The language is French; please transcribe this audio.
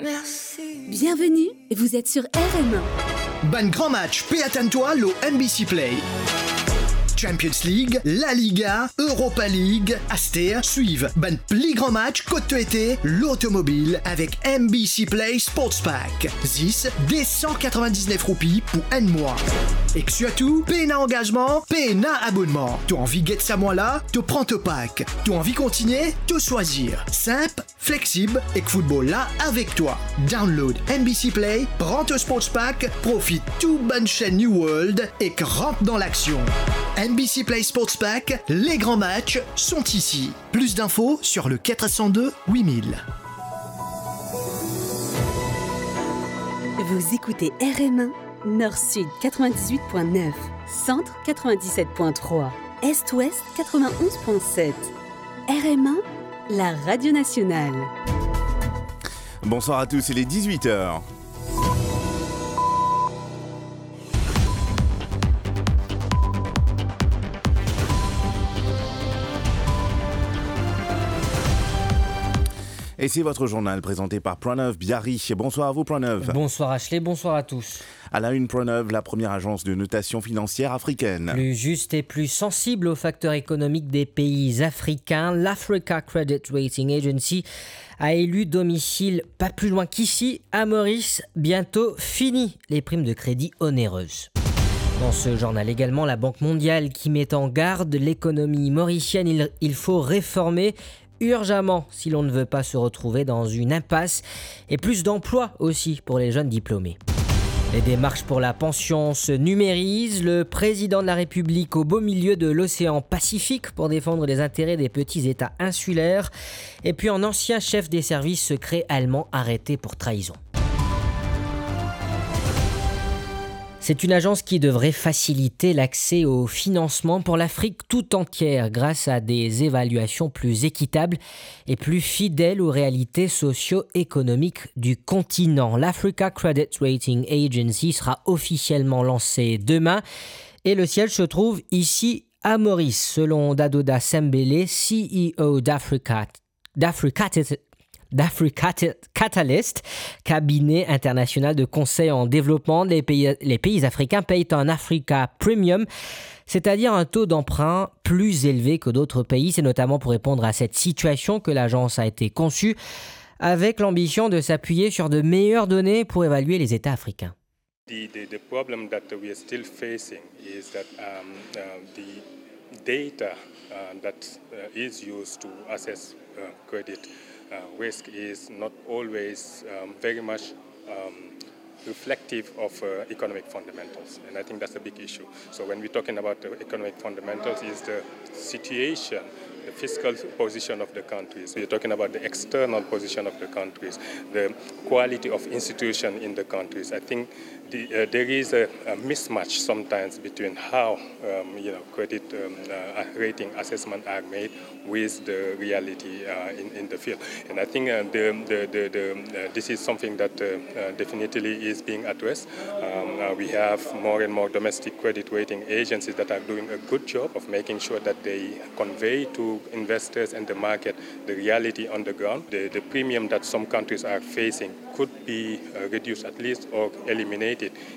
Merci. Bienvenue, vous êtes sur RM1. Ban grand match, pay attends-toi, le NBC Play. Champions League, La Liga, Europa League, Aster suivent ban pli grand match côte été, l'automobile avec NBC Play Sports Pack. 10 des 199 roupies pour un mois. Et que surtout, paye na engagement, paye na abonnement. Tu envie get ça moi là, tu prends te pack. Tu envie continuer, tu choisir. Simple, flexible et que football là avec toi. Download NBC Play, prends te Sports Pack, profite tout bonne chaîne New World et que rentre dans l'action. NBC Play Sports Pack, les grands matchs sont ici. Plus d'infos sur le 402 8000. Vous écoutez RM1, Nord-Sud 98.9, Centre 97.3, Est-Ouest 91.7. RM1, la radio nationale. Bonsoir à tous, il est 18h. Et c'est votre journal présenté par Pranav Biari. Bonsoir à vous Pranav. Bonsoir Ashley, bonsoir à tous. À la une, Pranav, la première agence de notation financière africaine. Plus juste et plus sensible aux facteurs économiques des pays africains, l'Africa Credit Rating Agency a élu domicile pas plus loin qu'ici, à Maurice. Bientôt fini les primes de crédit onéreuses. Dans ce journal également, la Banque mondiale qui met en garde l'économie mauricienne, il faut réformer urgemment si l'on ne veut pas se retrouver dans une impasse, et plus d'emplois aussi pour les jeunes diplômés. Les démarches pour la pension se numérisent. Le président de la République au beau milieu de l'océan Pacifique pour défendre les intérêts des petits États insulaires. Et puis un ancien chef des services secrets allemands arrêté pour trahison. C'est une agence qui devrait faciliter l'accès au financement pour l'Afrique tout entière grâce à des évaluations plus équitables et plus fidèles aux réalités socio-économiques du continent. L'Africa Credit Rating Agency sera officiellement lancée demain et le siège se trouve ici à Maurice. Selon Dadoda Sembele, CEO d'Africa Catalyst, cabinet international de conseil en développement, les pays africains payent un Africa Premium, c'est-à-dire un taux d'emprunt plus élevé que d'autres pays. C'est notamment pour répondre à cette situation que l'agence a été conçue, avec l'ambition de s'appuyer sur de meilleures données pour évaluer les États africains. The problem that we are still facing is that the data that is used to assess credit risk is not always very much reflective of economic fundamentals, and I think that's a big issue. So when we're talking about the economic fundamentals, is the situation, the fiscal position of the countries. We're talking about the external position of the countries, the quality of institution in the countries. I think there is a mismatch sometimes between how credit rating assessment are made with the reality in the field. And I think this is something that definitely is being addressed. We have more and more domestic credit rating agencies that are doing a good job of making sure that they convey to investors and the market the reality on the ground. The premium that some countries are facing could be reduced at least or eliminated